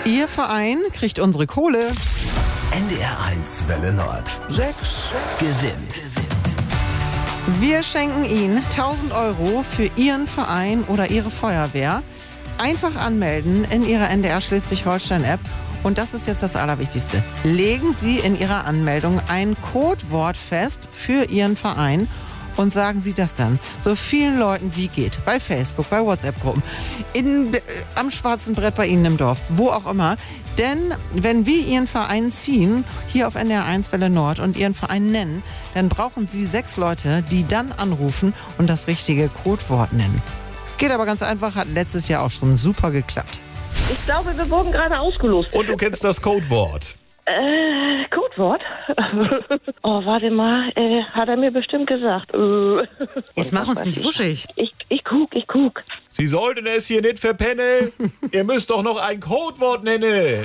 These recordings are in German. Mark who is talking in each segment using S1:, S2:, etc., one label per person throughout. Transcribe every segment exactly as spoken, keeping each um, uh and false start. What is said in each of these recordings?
S1: Ihr Verein kriegt unsere Kohle.
S2: N D R eins Welle Nord. Sechs gewinnt.
S1: Wir schenken Ihnen tausend Euro für Ihren Verein oder Ihre Feuerwehr. Einfach anmelden in Ihrer N D R Schleswig-Holstein-App. Und das ist jetzt das Allerwichtigste. Legen Sie in Ihrer Anmeldung ein Codewort fest für Ihren Verein und sagen Sie das dann so vielen Leuten wie geht. Bei Facebook, bei WhatsApp-Gruppen, in, äh, am schwarzen Brett bei Ihnen im Dorf, wo auch immer. Denn wenn wir Ihren Verein ziehen, hier auf N D R eins Welle Nord und Ihren Verein nennen, dann brauchen Sie sechs Leute, die dann anrufen und das richtige Codewort nennen. Geht aber ganz einfach, hat letztes Jahr auch schon super geklappt.
S3: Ich glaube, wir wurden gerade ausgelost.
S4: Und du kennst das Codewort?
S3: Äh, Codewort? Oh, warte mal, äh, hat er mir bestimmt gesagt. Äh.
S5: Jetzt mach uns nicht wuschig.
S3: Ich, ich guck, ich guck.
S4: Sie sollten es hier nicht verpennen. Ihr müsst doch noch ein Codewort nennen.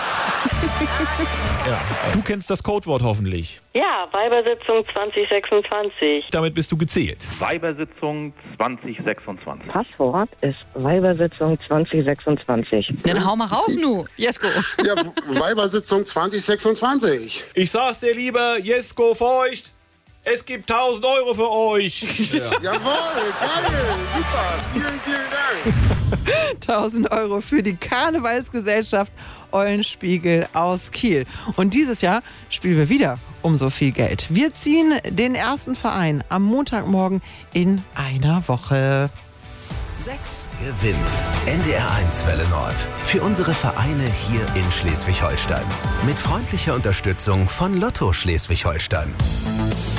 S4: Ja, du kennst das Codewort hoffentlich.
S3: Ja, Weibersitzung zwanzig sechsundzwanzig.
S4: Damit bist du gezählt.
S6: Weibersitzung zwanzig sechsundzwanzig.
S3: Passwort ist Weibersitzung zwanzig sechsundzwanzig.
S5: Dann hau mal raus, nu, Jesko.
S7: Ja, Weibersitzung zwanzig sechsundzwanzig.
S4: Ich sag's dir lieber, Jesko Feucht, es gibt tausend Euro für euch. Ja.
S7: Jawohl, geil, super, vielen, vielen Dank.
S1: tausend Euro für die Karnevalsgesellschaft Eulenspiegel aus Kiel. Und dieses Jahr spielen wir wieder um so viel Geld. Wir ziehen den ersten Verein am Montagmorgen in einer Woche.
S2: Sechs gewinnt. N D R eins Welle Nord. Für unsere Vereine hier in Schleswig-Holstein. Mit freundlicher Unterstützung von Lotto Schleswig-Holstein.